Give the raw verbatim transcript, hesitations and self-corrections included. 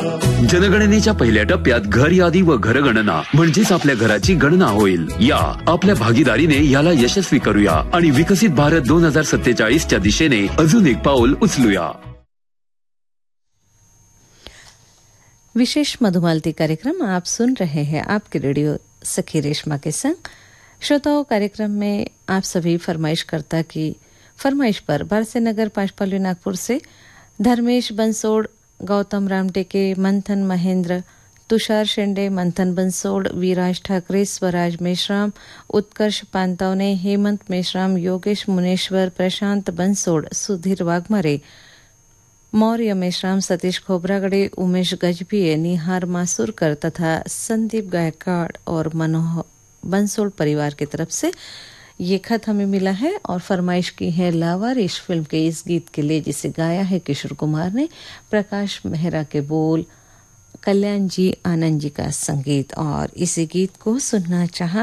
जनगणनेच्या पहिल्या टप्प्यात घर यादी व घरगणना म्हणजेच आपल्या घराची गणना होईल. या आपल्या भागीदारीने याला यशस्वी करूया आणि विकसित भारत दोन हजार सत्तेचाळीस च्या दिशेने अजून एक पाऊल उचलूया. विशेष मधुमालती कार्यक्रम आप सुन रहे हैं आपके रेडियो सखी रेशमा के संग. श्रोताओं, कार्यक्रम में आप सभी फरमाइशकर्ता की फरमाइश पर बारसे नगर पांचपाली नागपुर से धर्मेश बंसोड़, गौतम रामटेके, मंथन महेंद्र, तुषार शेंडे, मंथन बंसोड़, विराज ठाकरे, स्वराज मेश्राम, उत्कर्ष पांतावने, हेमंत मेश्राम, योगेश मुनेश्वर, प्रशांत बंसोड़, सुधीर वाघमारे, मौर्य मेश्राम, सतीश खोबरागड़े, उमेश गजभिये, निहार मासूरकर तथा संदीप गायकवाड़ और मनोहर बंसोड़ परिवार की तरफ से ये खत हमें मिला है और फरमाइश की है लावारिश फिल्म के इस गीत के लिए, जिसे गाया है किशोर कुमार ने. प्रकाश मेहरा के बोल, कल्याण जी आनंद जी का संगीत, और इसी गीत को सुनना चाहा